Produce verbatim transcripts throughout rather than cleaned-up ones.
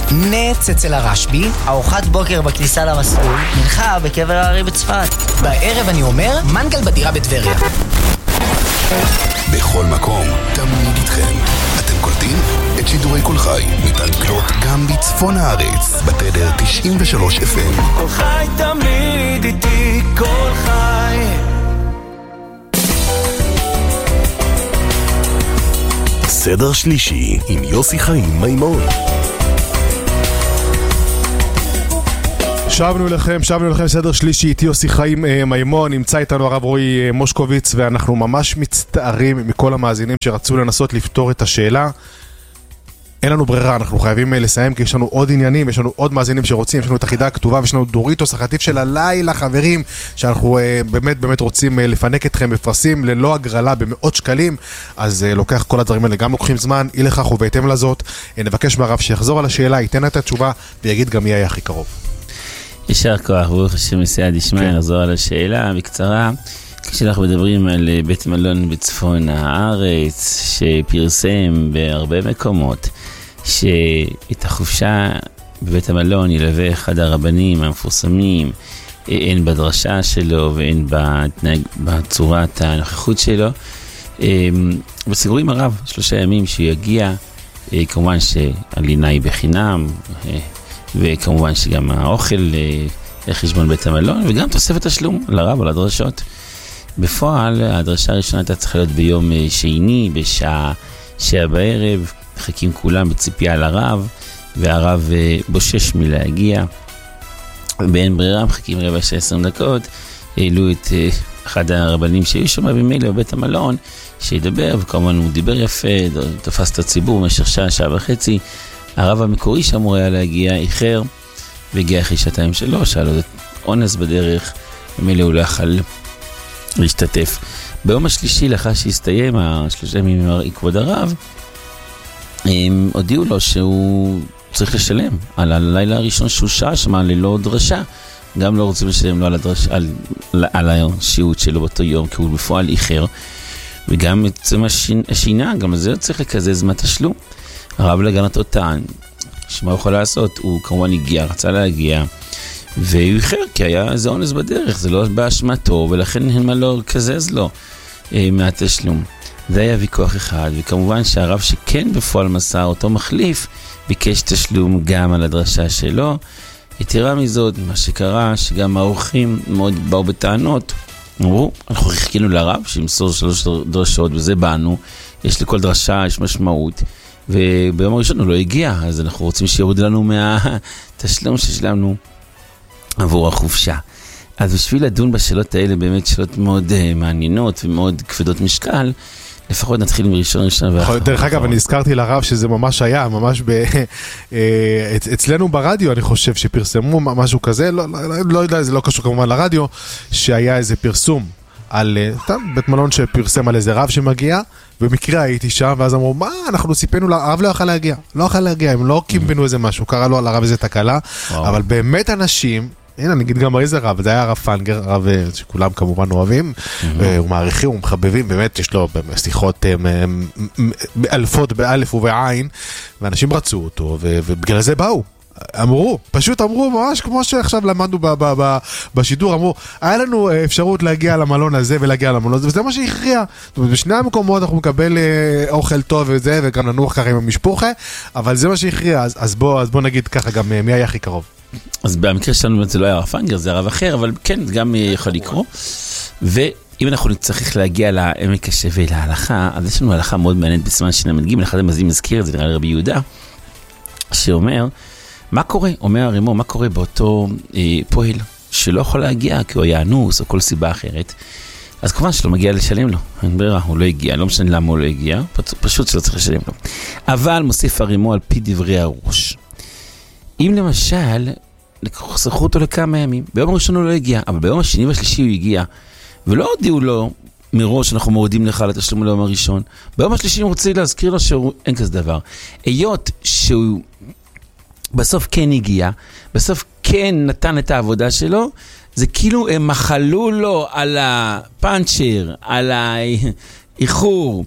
נץ אצל הרשב"י, ארוחת בוקר בכניסה למסלול, מנחה בקבר הארי בצפת. בערב אני אומר, מנגל בדירה בטבריה. בכל מקום, תמיד איתכם. אתם קולטים את שידורי כל חי, ניתן לקלוט גם בצפון הארץ, בתדר תשעים ושלוש אף אם. כל חי תמיד איתי, כל חי. סדר שלישי עם יוסי חיים מימון. שבנו לכם, שבנו לכם סדר שלישי, איתי יוסי חיים מימון, נמצא איתנו הרב רועי מושקוביץ, ואנחנו ממש מצטערים מכל המאזינים שרצו לנסות לפתור את השאלה. אין לנו ברירה, אנחנו חייבים לסיים, כי יש לנו עוד עניינים, יש לנו עוד מאזינים שרוצים, יש לנו את החידה הכתובה, ויש לנו דוריטוס החטיף של הלילה, חברים, שאנחנו באמת באמת רוצים לפנק אתכם בפרסים ללא הגרלה במאות שקלים, אז לוקח כל הדברים האלה, גם לוקחים זמן, אי לכך ובהתאם לזאת, נבקש מהרב שיחזור על השאלה, ייתן את התשובה, ויגיד גם מי היה הכי קרוב. ישר כוח, ברוך השם מסייע דשמיא, נחזור על השאלה בקצרה. כשאנחנו מדברים על בית מלון בצפון הארץ שפרסם בהרבה מקומות שאת החופשה בבית המלון ילווה אחד הרבנים המפורסמים, אין בדרשה שלו ואין בתנהג, בצורת הנוכחות שלו, וסיגורים הרב שלושה ימים שיגיע, כמובן שהלינה היא בחינם, וכמובן שגם האוכל לחשבון בית המלון, וגם תוספת תשלום לרב על הדרשות. בפועל, הדרשה הראשונה הייתה צריכה להיות ביום שני, בשעה שעה בערב, מחכים כולם בציפייה לרב, והרב בושש מלהגיע. באין ברירה, מחכים רבע שעה עשרים דקות, העלו את אחד הרבנים שהיו שם במילא בבית המלון, שידבר, וכמובן הוא דיבר יפה, תופס את הציבור במשך שעה, שעה וחצי. הרב המקורי שאמור היה להגיע איחר, והגיע אחרי שעתיים שלו, שאל לו אונס בדרך, במילא הוא לא יכל להשתתף. ביום השלישי, לאחר שהסתיים השלושה ימים עם כבוד הרב, הם הודיעו לו שהוא צריך לשלם על הלילה הראשון שהוא שעה שם ללא דרשה. גם לא רוצים לשלם לו על, הדרש, על, על השהות שלו באותו יום, כי הוא בפועל איחר. וגם את השינה, גם על זה צריך לקזז מהתשלום. הרב להגנתו טען, שמה הוא יכול לעשות? הוא כמובן הגיע, רצה להגיע, והוא איחר, כי היה איזה אונס בדרך, זה לא באשמתו, ולכן אין מה לא לקזז לו אה, מהתשלום. זה היה ויכוח אחד, וכמובן שהרב שכן בפועל מסר, אותו מחליף, ביקש תשלום גם על הדרשה שלו. יתירה מזאת, מה שקרה, שגם האורחים מאוד באו בטענות, אמרו, אנחנו חיכינו לרב, שימסור שלוש דרשות, וזה באנו, יש לכל דרשה, יש משמעות, וביום הראשון הוא לא הגיע, אז אנחנו רוצים שיוריד לנו מהתשלום ששלמנו עבור החופשה. אז בשביל לדון בשאלות האלה, באמת שאלות מאוד uh, מעניינות ומאוד כבדות משקל, לפחות נתחיל מראשון ראשון ואחר. דרך אגב, אני הזכרתי לרב שזה ממש היה, ממש ב... אצלנו ברדיו, אני חושב שפרסמו משהו כזה, לא, לא, לא יודע, זה לא קשור כמובן לרדיו, שהיה איזה פרסום על בית מלון שפרסם על איזה רב שמגיע, במקרה הייתי שם, ואז אמרו, מה, אנחנו סיפנו, הרב לא יכל להגיע, לא יכל להגיע, הם לא קימבנו איזה משהו, קרה לו על הרב איזה תקלה, אבל באמת אנשים, הנה, נגיד גם איזה רב, זה היה הרב פנגר, רב שכולם כמובן אוהבים, הוא מעריכים, הוא מחבבים, באמת יש לו שיחות אלפות באלף ובעין, ואנשים רצו אותו, ובגלל זה באו. אמרו, פשוט אמרו, ממש כמו שעכשיו למדנו בשידור, אמרו, היה לנו אפשרות להגיע למלון הזה ולהגיע למלון הזה, וזה מה שהכריע. זאת אומרת, בשני המקומות אנחנו מקבל אוכל טוב וזה, וגם ננוח ככה עם המשפחה, אבל זה מה שהכריע, אז בוא נגיד ככה גם מי היה הכי קרוב. אז במקרה שלנו זה לא היה הרב פנגר, זה הרב אחר, אבל כן, גם יכול לקרוא. ואם אנחנו נצטרך להגיע לעמק השווה, להלכה, אז יש לנו הלכה מאוד מעניינת בסימן שנ"ג, אחד המזים מזכיר את זה, נראה לרבי יהודה, שאומר, מה קורה? אומר הרימו, מה קורה באותו אה, פועל שלא יכול להגיע, כי הוא היה אנוס או כל סיבה אחרת, אז כמובן שלא מגיע לשלם לו, אין ברירה, הוא לא הגיע, לא משנה למה הוא לא הגיע, פשוט שלא צריך לשלם לו. אבל מוסיף הרימו על פי דברי הראש. אם למשל, סחרו אותו לכמה ימים, ביום הראשון הוא לא הגיע, אבל ביום השני והשלישי הוא הגיע, ולא הודיעו לו מראש אנחנו מורידים לך לתשלום ליום הראשון, ביום השלישי הוא רוצה להזכיר לו שאין כזה דבר. היות שהוא בסוף כן הגיע, בסוף כן נתן את העבודה שלו, זה כאילו הם מחלו לו על הפאנצ'ר, על האיחור,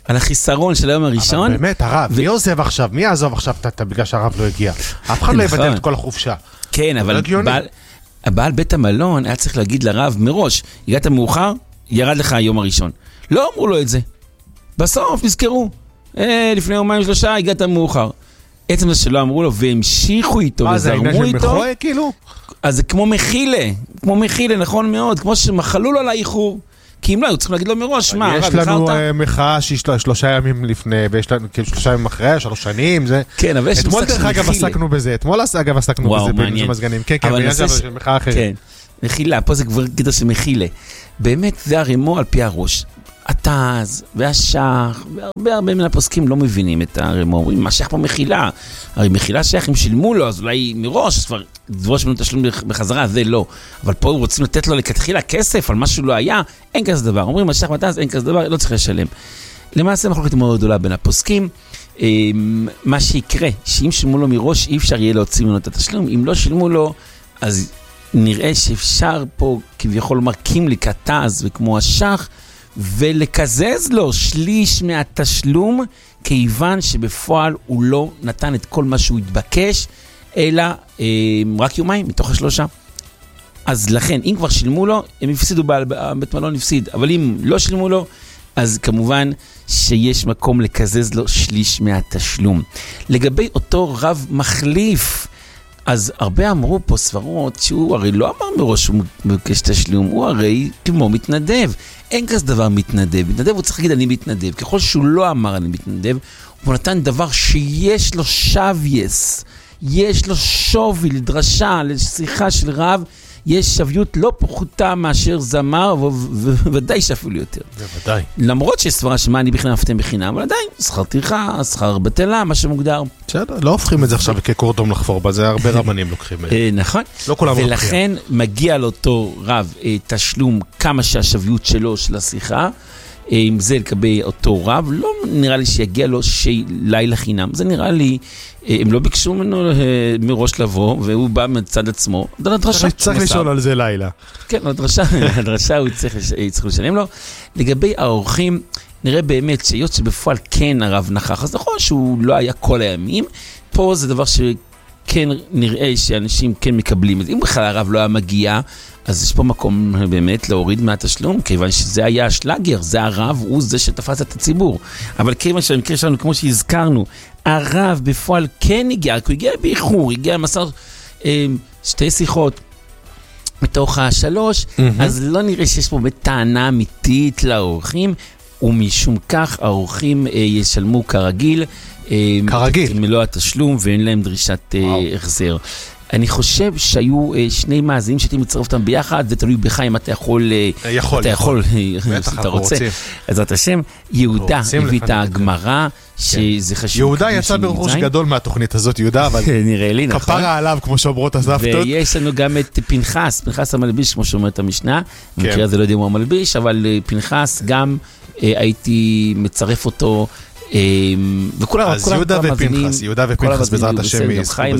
על החיסרון של היום הראשון. אבל באמת, הרב, מי עוזב עכשיו? מי יעזוב עכשיו בגלל שהרב לא הגיע? אף אחד לא יבטל את כל החופשה. כן, אבל הבעל בית המלון היה צריך להגיד לרב מראש, הגעת מאוחר, ירד לך היום הראשון. לא אמרו לו את זה. בסוף נזכרו. לפני יומיים שלושה הגעת מאוחר. עצם זה שלא אמרו לו והמשיכו איתו וזרמו איתו. כאילו? אז זה כמו מחילה, כמו מחילה, נכון מאוד, כמו שמחלו לו על האיחור. כי אם לא, היו צריכים להגיד לו מראש, מה, יש לנו מחאה שהיא שלושה ימים לפני, ויש לנו שלושה ימים אחרי, שלוש שנים, זה... כן, אבל יש אתמול דרך אגב עסקנו בזה, אתמול אגב עסקנו בזה בנושאים מזגנים. כן, כן, בעניין של מחאה אחרת. כן, מחילה, פה זה כבר גדר של מחילה. באמת זה הרימו על פי הראש. התז והשח, והרבה הרבה מן הפוסקים לא מבינים את הרימו, אומרים, מה שייך פה מחילה? הרי מחילה שייך, אם שילמו לו, אז אולי מראש, כבר דברו שמנו תשלום בחזרה, זה לא. אבל פה רוצים לתת לו לכתחילה כסף על משהו לא היה, אין כזה דבר. אומרים, מה שייך בתז, אין כזה דבר, לא צריך לשלם. למעשה, מחלוקת מאוד גדולה בין הפוסקים. מה שיקרה, שאם שילמו לו מראש, אי אפשר יהיה להוציא ממנו את התשלום. אם לא שילמו לו, אז נראה שאפשר פה, כביכול לומר, קימליק התז וכמו השח, ולקזז לו שליש מהתשלום, כיוון שבפועל הוא לא נתן את כל מה שהוא התבקש, אלא אה, רק יומיים מתוך השלושה. אז לכן, אם כבר שילמו לו, הם הפסידו, בית מלון הפסיד, אבל אם לא שילמו לו, אז כמובן שיש מקום לקזז לו שליש מהתשלום. לגבי אותו רב מחליף, אז הרבה אמרו פה סברות שהוא הרי לא אמר מראש שהוא מבקש תשלום, הוא הרי כמו מתנדב. אין כזה דבר מתנדב. מתנדב הוא צריך להגיד אני מתנדב. ככל שהוא לא אמר אני מתנדב, הוא נתן דבר שיש לו שוויס, יש לו שווי לדרשה, לשיחה של רב, יש שוויות לא פחותה מאשר זמר, וודאי שאפילו יותר. בוודאי. למרות שיש סברה שמה אני בכלל נפתם בחינם, אבל עדיין, שכר טרחה, שכר בטלה, מה שמוגדר. בסדר, לא הופכים את זה עכשיו כקורדום לחפור בה, זה הרבה רבנים לוקחים. נכון. לא כולם לוקחים. ולכן מגיע לאותו רב תשלום כמה שהשוויות שלו של השיחה, אם זה לקבל אותו רב, לא נראה לי שיגיע לו לילה חינם, זה נראה לי, הם לא ביקשו ממנו מראש לבוא, והוא בא מצד עצמו, לדרשה. צריך לשאול על זה לילה. כן, לדרשה הוא צריך לשלם לו. לגבי האורחים, נראה באמת שהיות שבפועל כן הרב נכח, אז נכון שהוא לא היה כל הימים, פה זה דבר שכן נראה שאנשים כן מקבלים את זה. אם בכלל הרב לא היה מגיע, אז יש פה מקום באמת להוריד מהתשלום, כיוון שזה היה השלאגר, זה הרב, הוא זה שתפס את הציבור. אבל כיוון שהמקרה שלנו, כמו שהזכרנו, הרב בפועל כן הגיע, כי הוא הגיע באיחור, הגיע מסר אה, שתי שיחות מתוך השלוש, mm-hmm. אז לא נראה שיש פה טענה אמיתית לאורחים, ומשום כך האורחים אה, ישלמו כרגיל, אה, כרגיל. מלוא התשלום, ואין להם דרישת אה, החזר. אני חושב שהיו שני מאזינים שאתם מצרף אותם ביחד, זה תלוי בך אם אתה יכול, יכול, אתה יכול, אתה רוצה. בעזרת השם, יהודה הביא את הגמרא, שזה חשוב. יהודה יצא בראש גדול מהתוכנית הזאת, יהודה, אבל נראה לי, נכון. כפרה עליו, כמו שאומרות הסבתות. ויש לנו גם את פנחס, פנחס המלביש, כמו שאומרת המשנה, במקרה הזה לא יודע אם הוא המלביש, אבל פנחס גם הייתי מצרף אותו, וכולם, אז יהודה ופנחס, יהודה ופנחס בעזרת השם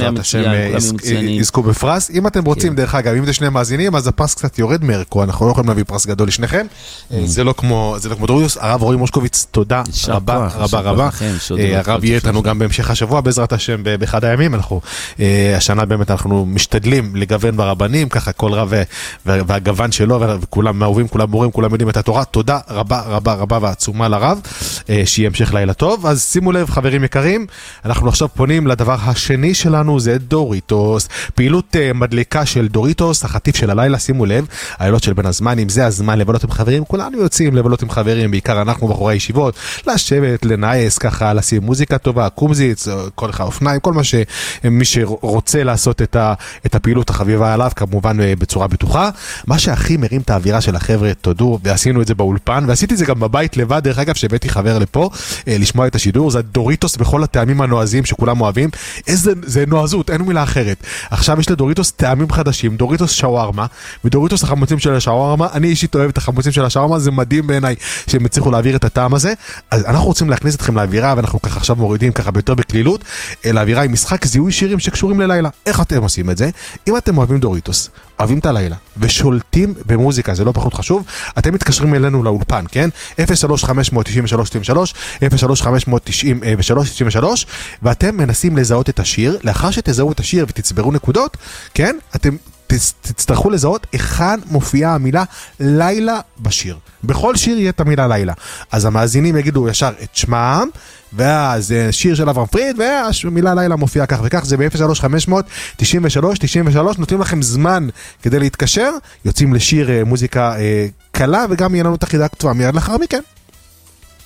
יזכו בפרס. אם אתם רוצים, דרך אגב, אם זה שני מאזינים, אז הפרס קצת יורד מערכו, אנחנו לא יכולים להביא פרס גדול לשניכם, זה לא כמו דוריוס. הרב רועי מושקוביץ, תודה רבה רבה רבה. הרב יהיה איתנו גם בהמשך השבוע בעזרת השם באחד הימים. אנחנו השנה באמת אנחנו משתדלים לגוון ברבנים, ככה כל רב והגוון שלו, וכולם מאהובים, כולם מורים, כולם יודעים את התורה. תודה רבה רבה רבה ועצומה לרב, שיהיה המשך לילה טוב. אז שימו לב חברים יקרים, אנחנו עכשיו פונים לדבר השני שלנו, זה דוריטוס, פעילות uh, מדליקה של דוריטוס, החטיף של הלילה. שימו לב, העילות של בין הזמן, אם זה הזמן לבלות עם חברים, כולנו יוצאים לבלות עם חברים, בעיקר אנחנו בחורי הישיבות, לשבת, לנאייס ככה, לשים מוזיקה טובה, קומזיץ, כל אחד אופניים, כל מה שמי שרוצה לעשות את, ה, את הפעילות החביבה עליו, כמובן בצורה בטוחה. מה שהכי מרים את האווירה של החבר'ה, תודו, ועשינו את זה באולפן, ועשיתי את זה גם בבית לבד, דרך אגב, שבאתי חבר לפה, לשמוע את השידור, זה דוריטוס בכל הטעמים הנועזים שכולם אוהבים. איזה, זה נועזות, אין מילה אחרת. עכשיו יש לדוריטוס טעמים חדשים, דוריטוס שווארמה, ודוריטוס החמוצים של השווארמה. אני אישית אוהב את החמוצים של השווארמה, זה מדהים בעיניי שהם הצליחו להעביר את הטעם הזה. אז אנחנו רוצים להכניס אתכם לאווירה, ואנחנו ככה עכשיו מורידים ככה ביותר בכלילות, לאווירה עם משחק זיהוי שירים שקשורים ללילה. איך אתם עושים את זה? אם אתם אוהבים דוריטוס, אוהבים את הלילה, ושולטים במוזיקה, זה לא פחות חשוב, אתם מתקשרים אלינו לאולפן, כן? אפס שלוש חמש תשע שלוש תשע שלוש, אפס שלוש חמש תשע שלוש תשע שלוש, ואתם מנסים לזהות את השיר, לאחר שתזהו את השיר ותצברו נקודות, כן? אתם תצטרכו לזהות היכן מופיעה המילה לילה בשיר. בכל שיר יהיה את המילה לילה. אז המאזינים יגידו ישר את שמם, ואז שיר של אברהם פריד, והמילה לילה מופיעה כך וכך, זה ב-אפס שלוש חמש תשע שלוש תשע שלוש, נותנים לכם זמן כדי להתקשר, יוצאים לשיר מוזיקה קלה, וגם יהיה לנו את החידה כתובה מיד לאחר מכן.